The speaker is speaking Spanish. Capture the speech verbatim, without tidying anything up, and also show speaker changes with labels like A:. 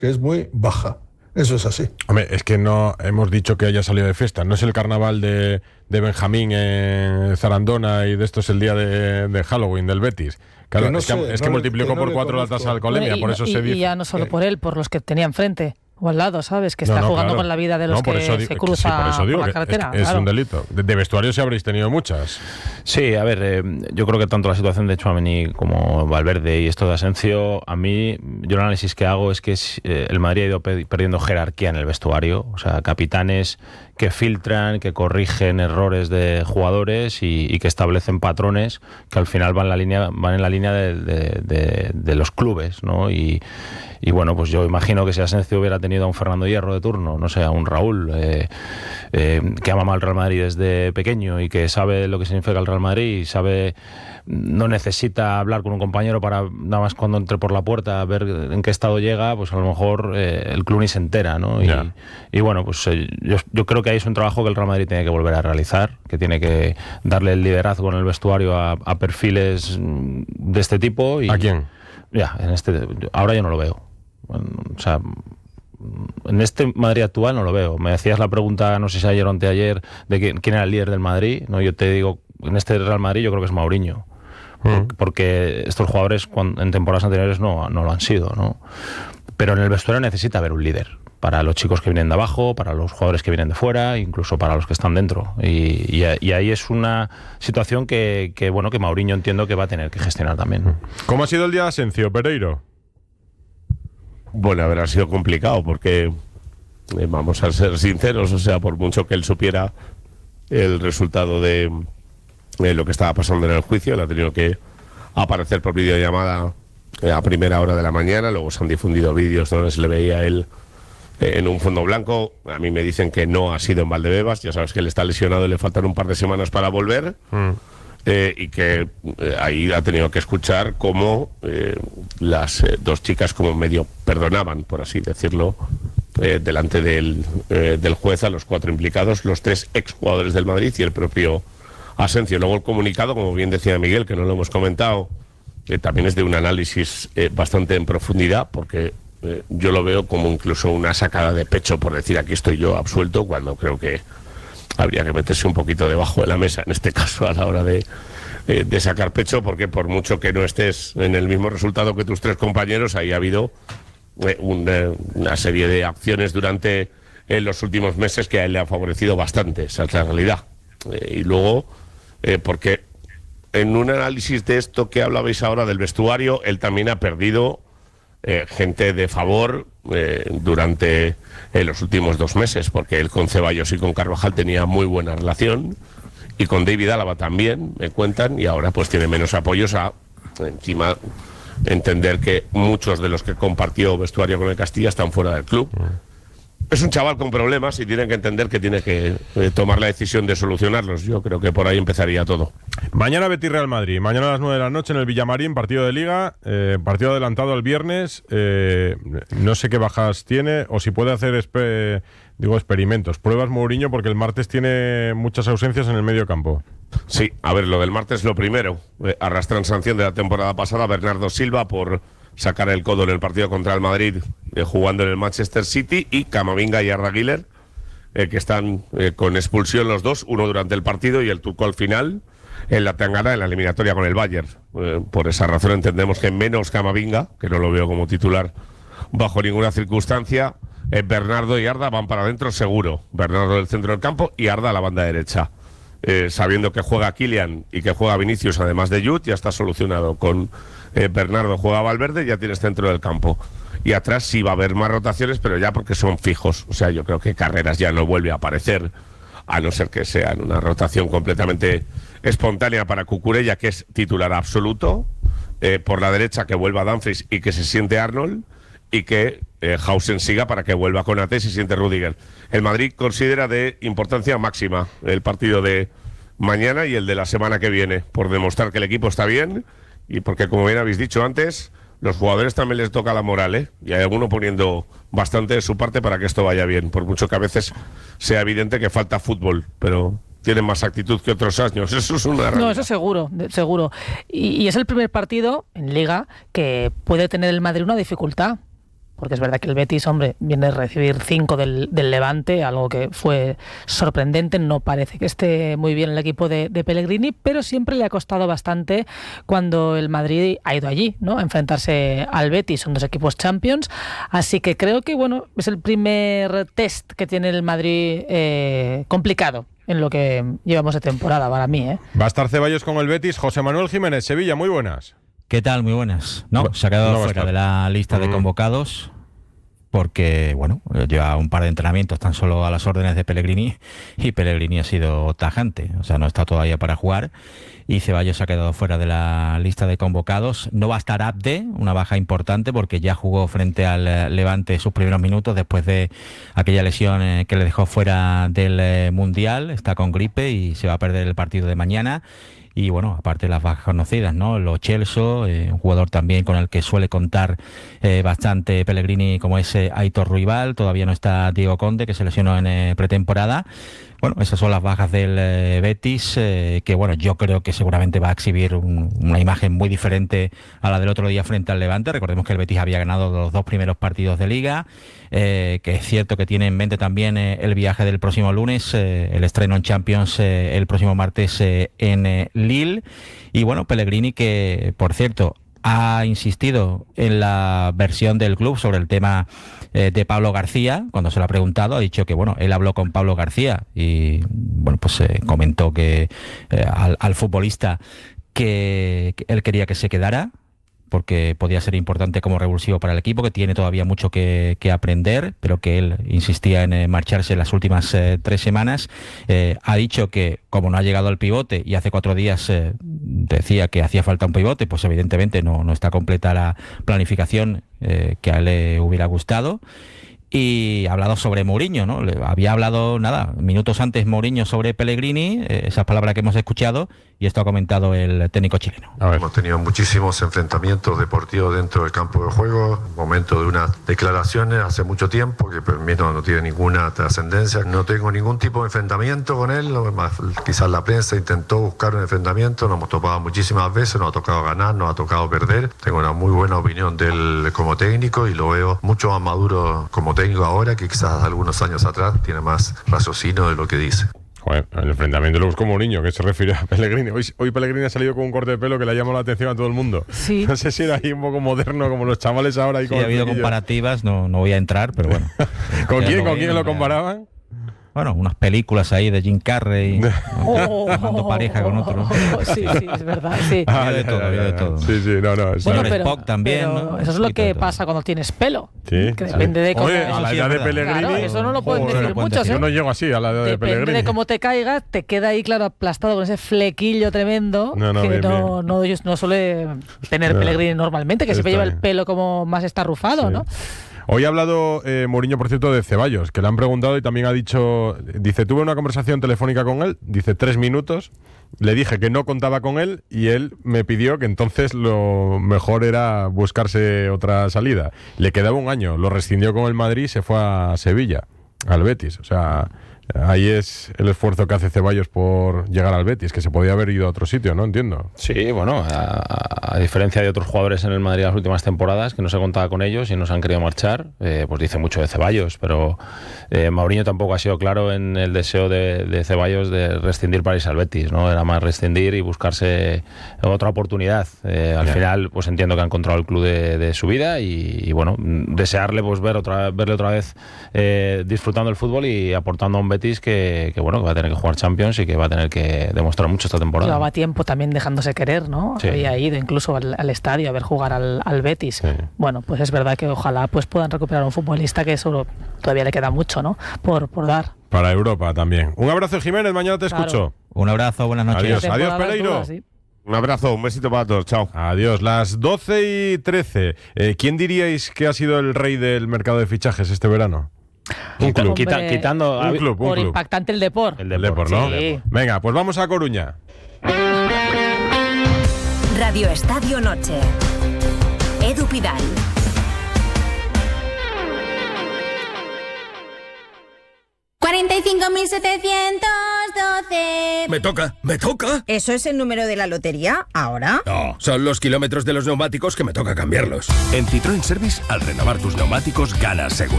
A: que es muy baja. Eso es así.
B: Hombre, es que no hemos dicho que haya salido de fiesta. No es el carnaval de, de Benjamín en Zarandona y de esto es el día de, de Halloween del Betis. Claro,
A: que no
B: es que,
A: sé,
B: es que
A: no
B: multiplicó
A: que no
B: por cuatro la tasa de alcoholemia,
C: Bueno, y,
B: por eso
C: y,
B: se dice.
C: Y ya no solo
A: que...
C: por él, por los que tenía enfrente o al lado, ¿sabes? Que está
B: no, no,
C: jugando
B: claro.
C: con la vida de los
B: no, por
C: que
B: eso digo,
C: se cruza
B: sí, por, eso digo
C: por la
B: que
C: carretera.
B: Es, es
C: claro.
B: un delito. De, de vestuario sí habréis tenido muchas.
D: Sí, a ver, eh, yo creo que tanto la situación de Tchouaméni como Valverde y esto de Asensio, a mí, yo el análisis que hago es que eh, el Madrid ha ido pe- perdiendo jerarquía en el vestuario, o sea, capitanes que filtran, que corrigen errores de jugadores y, y que establecen patrones que al final van, la línea, van en la línea de, de, de, de los clubes, ¿no? Y, y bueno, pues yo imagino que si Asensio hubiera tenido a un Fernando Hierro de turno, no sé, a un Raúl, eh, eh, que ama mal al Real Madrid desde pequeño y que sabe lo que significa el Real Madrid y sabe, no necesita hablar con un compañero para nada más cuando entre por la puerta a ver en qué estado llega, pues a lo mejor eh, el club ni se entera, ¿no? Y,
B: Ya.
D: y bueno, pues eh, yo, yo creo que ahí es un trabajo que el Real Madrid tiene que volver a realizar, que tiene que darle el liderazgo en el vestuario a, a perfiles de este tipo. Y,
B: ¿A quién?
D: Ya, en este, ahora yo no lo veo. O sea, en este Madrid actual no lo veo. Me decías la pregunta, no sé si ayer o anteayer, de quién, quién era el líder del Madrid. No, yo te digo, en este Real Madrid yo creo que es Mourinho.
B: Mm.
D: Porque estos jugadores cuando, en temporadas anteriores no, no lo han sido, ¿no? Pero en el vestuario necesita haber un líder. Para los chicos que vienen de abajo, para los jugadores que vienen de fuera, incluso para los que están dentro. Y, y, y ahí es una situación que, que, bueno, que Mourinho entiendo que va a tener que gestionar también.
B: ¿Cómo ha sido el día de Asensio, Pereiro?
E: Bueno, a ver, ha sido complicado porque, eh, vamos a ser sinceros, o sea, por mucho que él supiera el resultado de eh, lo que estaba pasando en el juicio, él ha tenido que aparecer por videollamada eh, a primera hora de la mañana, luego se han difundido vídeos donde se le veía a él eh, en un fondo blanco. A mí me dicen que no ha sido en Valdebebas, ya sabes que él está lesionado y le faltan un par de semanas para volver. Mm. Eh, y que eh, ahí ha tenido que escuchar cómo eh, las eh, dos chicas como medio perdonaban, por así decirlo, eh, delante del, eh, del juez a los cuatro implicados, los tres exjugadores del Madrid y el propio Asensio. Luego el comunicado, como bien decía Miguel, que no lo hemos comentado, eh, también es de un análisis eh, bastante en profundidad, porque eh, yo lo veo como incluso una sacada de pecho por decir aquí estoy yo absuelto, cuando creo que habría que meterse un poquito debajo de la mesa, en este caso, a la hora de, eh, de sacar pecho, porque por mucho que no estés en el mismo resultado que tus tres compañeros, ahí ha habido eh, una, una serie de acciones durante eh, los últimos meses que a él le han favorecido bastante, esa es la realidad. Eh, y luego, eh, porque en un análisis de esto que hablabais ahora del vestuario, él también ha perdido eh, gente de favor eh, durante eh, los últimos dos meses, porque él con Ceballos y con Carvajal tenía muy buena relación, y con David Álava también, me cuentan, y ahora pues tiene menos apoyos a, encima, entender que muchos de los que compartió vestuario con el Castilla están fuera del club. Es un chaval con problemas y tiene que entender que tiene que eh, tomar la decisión de solucionarlos. Yo creo que por ahí empezaría todo.
B: Mañana Betis Real Madrid. Mañana a las nueve de la noche en el Villamarín, partido de Liga. Eh, partido adelantado el viernes. Eh, no sé qué bajas tiene o si puede hacer espe- digo experimentos. Pruebas Mourinho porque el martes tiene muchas ausencias en el medio campo.
E: Sí, a ver, lo del martes lo primero. Eh, arrastran sanción de la temporada pasada Bernardo Silva por sacar el codo en el partido contra el Madrid, eh, jugando en el Manchester City, y Camavinga y Arda Güler, eh, que están eh, con expulsión los dos, uno durante el partido y el turco al final, en la tangana, en la eliminatoria con el Bayern. Eh, por esa razón entendemos que menos Camavinga, que no lo veo como titular bajo ninguna circunstancia, eh, Bernardo y Arda van para adentro seguro. Bernardo del centro del campo y Arda a la banda derecha. Eh, sabiendo que juega Kylian y que juega Vinicius, además de Jude, ya está solucionado. Con eh, Bernardo juega Valverde, ya tienes centro del campo. Y atrás sí va a haber más rotaciones, pero ya porque son fijos. O sea, yo creo que Carreras ya no vuelve a aparecer, a no ser que sea una rotación completamente espontánea para Cucurella, que es titular absoluto. Eh, por la derecha que vuelva Dumfries y que se siente Arnold, y que eh, Hausen siga para que vuelva Konaté y se siente Rüdiger. El Madrid considera de importancia máxima el partido de mañana y el de la semana que viene, por demostrar que el equipo está bien y porque, como bien habéis dicho antes, los jugadores también les toca la moral, ¿eh? Y hay alguno poniendo bastante de su parte para que esto vaya bien, por mucho que a veces sea evidente que falta fútbol, pero tienen más actitud que otros años. Eso es una realidad.
C: No, eso seguro, seguro. Y, y es el primer partido en Liga que puede tener el Madrid una dificultad. porque es verdad que el Betis, hombre, viene a recibir cinco del, del Levante, algo que fue sorprendente. No parece que esté muy bien el equipo de, de Pellegrini, pero siempre le ha costado bastante cuando el Madrid ha ido allí, ¿no?, a enfrentarse al Betis. Son dos equipos Champions, así que creo que, bueno, es el primer test que tiene el Madrid eh, complicado en lo que llevamos de temporada para mí, ¿eh?
B: Va a estar Ceballos con el Betis. José Manuel Jiménez, Sevilla, muy buenas.
F: ¿Qué tal? Muy buenas. No, se ha quedado
B: no va a
F: fuera
B: estar.
F: de la lista de
B: Mm.
F: convocados porque, bueno, lleva un par de entrenamientos tan solo a las órdenes de Pellegrini y Pellegrini ha sido tajante, o sea, no está todavía para jugar y Ceballos se ha quedado fuera de la lista de convocados. No va a estar Abde, una baja importante porque ya jugó frente al Levante sus primeros minutos después de aquella lesión eh, que le dejó fuera del eh, Mundial, está con gripe y se va a perder el partido de mañana. Y bueno, aparte de las bajas conocidas, ¿no? Lo Celso, eh, un jugador también con el que suele contar eh, bastante Pellegrini, como es eh, Aitor Ruibal. Todavía no está Diego Conde, que se lesionó en eh, pretemporada. Bueno, esas son las bajas del eh, Betis, eh, que bueno, yo creo que seguramente va a exhibir un, una imagen muy diferente a la del otro día frente al Levante. Recordemos que el Betis había ganado los dos primeros partidos de Liga, eh, que es cierto que tiene en mente también eh, el viaje del próximo lunes, eh, el estreno en Champions eh, el próximo martes eh, en eh, Lille. Y bueno, Pellegrini, que por cierto ha insistido en la versión del club sobre el tema eh, de Pablo García. Cuando se lo ha preguntado, ha dicho que bueno, él habló con Pablo García y bueno, pues eh, comentó que eh, al, al futbolista que, que él quería que se quedara, porque podía ser importante como revulsivo para el equipo, que tiene todavía mucho que, que aprender, pero que él insistía en eh, marcharse en las últimas eh, tres semanas. Eh, ha dicho que como no ha llegado al pivote y hace cuatro días eh, decía que hacía falta un pivote, pues evidentemente no, no está completa la planificación eh, que a él le hubiera gustado. Y ha hablado sobre Mourinho, ¿no? Le había hablado, nada, minutos antes Mourinho sobre Pellegrini, eh, esas palabras que hemos escuchado, y esto ha comentado el técnico chileno.
B: A ver.
G: Hemos tenido muchísimos enfrentamientos deportivos dentro del campo de juego, momento de unas declaraciones hace mucho tiempo que para mí no, no tiene ninguna trascendencia. No tengo ningún tipo de enfrentamiento con él, más, quizás la prensa intentó buscar un enfrentamiento, nos hemos topado muchísimas veces, nos ha tocado ganar, nos ha tocado perder. Tengo una muy buena opinión de él como técnico y lo veo mucho más maduro como técnico ahora que quizás algunos años atrás. Tiene más raciocinio de lo que dice.
B: Joder, el enfrentamiento lo buscó Mourinho, que se refiere a Pellegrini. Hoy, hoy Pellegrini ha salido con un corte de pelo que le ha llamado la atención a todo el mundo.
C: Sí.
B: No sé si era ahí un poco moderno, como los chavales ahora. Ahí
F: Sí,
B: con
F: ha
B: el
F: habido
B: flequillo.
F: comparativas, no, no voy a entrar, pero bueno.
B: ¿Con
F: Ya
B: quién,
F: lo
B: ¿con
F: vi,
B: quién lo
F: ya.
B: comparaban?
F: Bueno, unas películas ahí de Jim Carrey, ¿no?
C: Oh,
F: Formando pareja con otro.
C: Sí, sí, es verdad, sí.
F: Ah, Había de todo, había de todo.
B: Sí, sí, no, no.
F: Bueno,
B: ¿sabes?
F: Spock también,
C: pero
F: ¿no?
C: eso es lo
F: Sí,
C: que
F: todo.
C: pasa cuando tienes pelo.
B: Sí,
C: Que
B: sí.
C: depende de cómo...
B: Oye, a
F: Eso
B: la
F: sí
B: edad
F: es
B: de
F: verdad.
B: Pellegrini.
C: Claro, eso no lo pueden
B: joder,
C: decir muchos,
B: Yo
C: ¿eh?
B: no llego así a la edad de
C: Depende
B: Pellegrini.
C: de cómo te caigas, te queda ahí, claro, aplastado con ese flequillo tremendo
B: No, no,
C: que
B: bien,
C: no, no, no suele tener
B: No.
C: Pellegrini normalmente, que
B: Está
C: siempre lleva el
B: bien.
C: pelo como más estarrufado,
B: Sí.
C: ¿no?
B: Hoy ha hablado eh, Mourinho, por cierto, de Ceballos, que le han preguntado y también ha dicho, dice, tuve una conversación telefónica con él, dice tres minutos, le dije que no contaba con él y él me pidió que entonces lo mejor era buscarse otra salida. Le quedaba un año, lo rescindió con el Madrid y se fue a Sevilla, al Betis. O sea, ahí es el esfuerzo que hace Ceballos por llegar al Betis, que se podía haber ido a otro sitio, ¿no? Entiendo.
D: Sí, bueno, a, a diferencia de otros jugadores en el Madrid las últimas temporadas, que no se contaba con ellos y no se han querido marchar, eh, pues dice mucho de Ceballos, pero eh, Mourinho tampoco ha sido claro en el deseo de, de Ceballos de rescindir para irse al Betis, ¿no? Era más rescindir y buscarse otra oportunidad. Eh, al
B: Ya.
D: final, pues entiendo que ha encontrado el club de, de su vida y, y, bueno, desearle pues ver otra, verle otra vez eh, disfrutando el fútbol y aportando a un Betis que, que, bueno, que va a tener que jugar Champions y que va a tener que demostrar mucho esta temporada.
C: Llevaba tiempo también dejándose querer, ¿no?
D: Sí.
C: Había ido incluso al, al estadio a ver jugar al, al Betis.
B: Sí.
C: Bueno, pues es verdad que ojalá pues puedan recuperar un futbolista que eso todavía le queda mucho, ¿no? Por, por dar.
B: Para Europa también. Un abrazo, Jiménez, mañana te
C: Claro.
B: escucho.
F: Un abrazo, buenas noches.
B: Adiós.
C: Temporada
B: Pereiro.
C: toda, sí.
E: Un abrazo, un besito para todos. Chao.
B: Adiós, las doce y trece. Eh, ¿Quién diríais que ha sido el rey del mercado de fichajes este verano? Un club.
D: Quita-
C: Hombre,
D: quitando
B: Un club, un
C: Por
B: club.
C: impactante el Depor.
D: el
B: El Depor,
D: Depor,
B: ¿no?
D: sí, el Depor.
B: Venga, pues vamos a Coruña.
H: Radio Estadio Noche. Edu Pidal.
I: cuarenta y cinco mil setecientos las doce.
J: Me toca, me toca.
I: ¿Eso es el número de la lotería ahora?
J: No, son los kilómetros de los neumáticos que me toca cambiarlos.
K: En Citroën Service, al renovar tus neumáticos, ganas seguro.